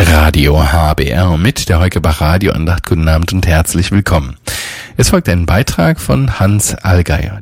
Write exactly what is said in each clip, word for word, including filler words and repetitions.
Radio H B R mit der Heukebach Radioandacht. Guten Abend und herzlich willkommen. Es folgt ein Beitrag von Hans Allgeier.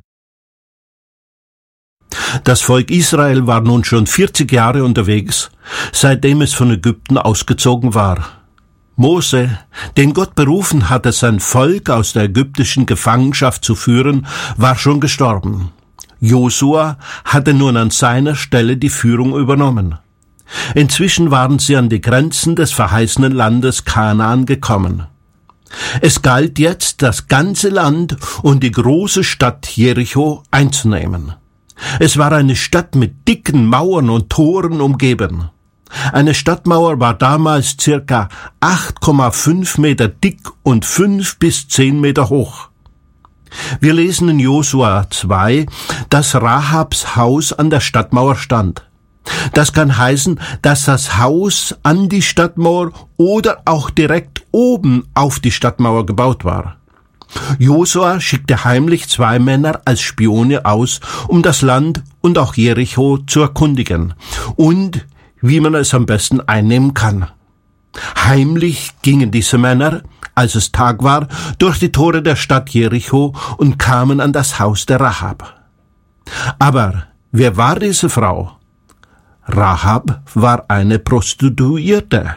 Das Volk Israel war nun schon vierzig Jahre unterwegs, seitdem es von Ägypten ausgezogen war. Mose, den Gott berufen hatte, sein Volk aus der ägyptischen Gefangenschaft zu führen, war schon gestorben. Josua hatte nun an seiner Stelle die Führung übernommen. Inzwischen waren sie an die Grenzen des verheißenen Landes Kanaan gekommen. Es galt jetzt, das ganze Land und die große Stadt Jericho einzunehmen. Es war eine Stadt mit dicken Mauern und Toren umgeben. Eine Stadtmauer war damals circa acht Komma fünf Meter dick und fünf bis zehn Meter hoch. Wir lesen in Josua zwei, dass Rahabs Haus an der Stadtmauer stand. Das kann heißen, dass das Haus an die Stadtmauer oder auch direkt oben auf die Stadtmauer gebaut war. Josua schickte heimlich zwei Männer als Spione aus, um das Land und auch Jericho zu erkundigen und wie man es am besten einnehmen kann. Heimlich gingen diese Männer, als es Tag war, durch die Tore der Stadt Jericho und kamen an das Haus der Rahab. Aber wer war diese Frau? Rahab war eine Prostituierte.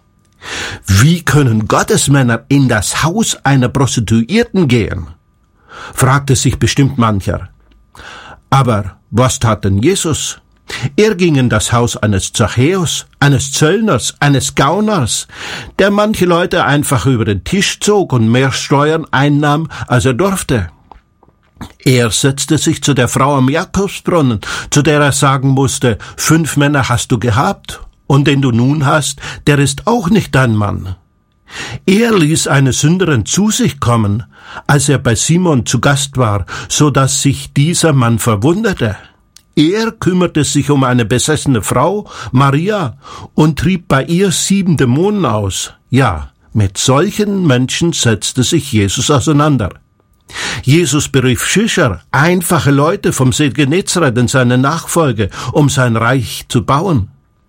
Wie können Gottesmänner in das Haus einer Prostituierten gehen? Fragte sich bestimmt mancher. Aber was tat denn Jesus? Er ging in das Haus eines Zachäus, eines Zöllners, eines Gauners, der manche Leute einfach über den Tisch zog und mehr Steuern einnahm, als er durfte. Er setzte sich zu der Frau am Jakobsbrunnen, zu der er sagen musste, fünf Männer hast du gehabt, und den du nun hast, der ist auch nicht dein Mann. Er ließ eine Sünderin zu sich kommen, als er bei Simon zu Gast war, so dass sich dieser Mann verwunderte. Er kümmerte sich um eine besessene Frau, Maria, und trieb bei ihr sieben Dämonen aus. Ja, mit solchen Menschen setzte sich Jesus auseinander. Jesus berief Fischer, einfache Leute vom See Genezareth in seine Nachfolge, um sein Reich zu bauen.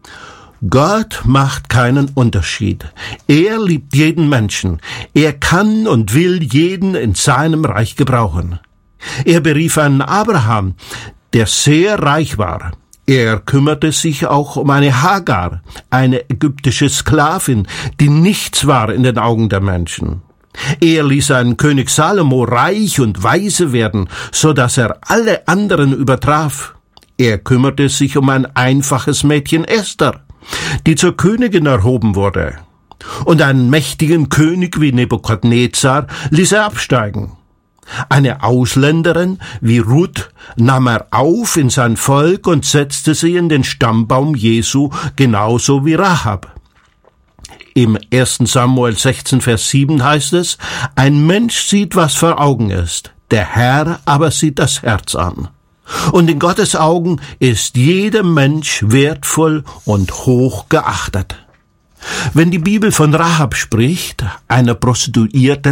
Gott macht keinen Unterschied. Er liebt jeden Menschen. Er kann und will jeden in seinem Reich gebrauchen. Er berief einen Abraham, der sehr reich war. Er kümmerte sich auch um eine Hagar, eine ägyptische Sklavin, die nichts war in den Augen der Menschen. Er ließ einen König Salomo reich und weise werden, so dass er alle anderen übertraf. Er kümmerte sich um ein einfaches Mädchen Esther, die zur Königin erhoben wurde. Und einen mächtigen König wie Nebukadnezar ließ er absteigen. Eine Ausländerin wie Ruth nahm er auf in sein Volk und setzte sie in den Stammbaum Jesu, genauso wie Rahab. Im ersten Samuel sechzehn, Vers sieben heißt es, ein Mensch sieht, was vor Augen ist, der Herr aber sieht das Herz an. Und in Gottes Augen ist jeder Mensch wertvoll und hoch geachtet. Wenn die Bibel von Rahab spricht, einer Prostituierten,